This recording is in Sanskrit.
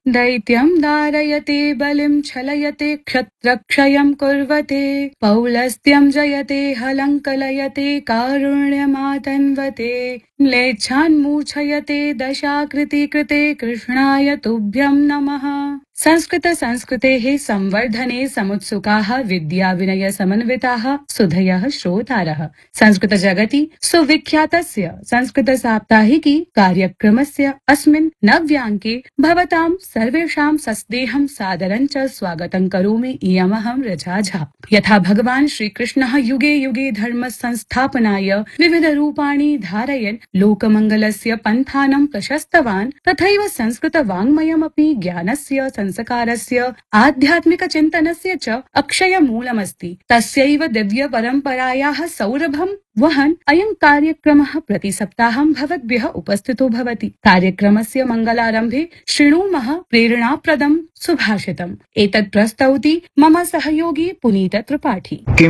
दैत्यं धारयते बलिं छलयते क्षत्रक्षयं कुर्वते पौलस्त्यं जयते हलङ्कलयते कारुण्यमातन्वते म्लेच्छान्मूर्छयते दशाकृति कृते कृष्णाय तुभ्यं नमः। संस्कृत संस्कृतेः संवर्धने समुत्सुकाः विद्या विनय समन्विताः सुधयः श्रोतारः। संस्कृत जगति सुविख्यातस्य संस्कृत साप्ताहिकी कार्यक्रमस्य अस्मिन् नव्याङ्के भवतां सर्वेषां सस्नेहं सादरं च स्वागतं करोमि। इयमहं रजा झा। यथा भगवान् श्रीकृष्णः युगे युगे धर्म संस्थापनाय विविध रूपाणि धारयन् लोकमङ्गलस्य पन्थानं प्रशस्तवान्, तथैव संस्कृत वाङ्मयमपि ज्ञानस्य संस्कारस्य आध्यात्मिक चिन्तनस्य च अक्षयमूलमस्ति। तस्यैव दिव्य परम्परायाः सौरभं वहन् अयं कार्यक्रमः प्रतिसप्ताहं भवद्भ्यः उपस्थितो भवति। कार्यक्रमस्य मङ्गलारम्भे शृणुमः प्रेरणाप्रदं सुभाषितम्। एतत् प्रस्तौति मम सहयोगी पुनीत त्रिपाठी।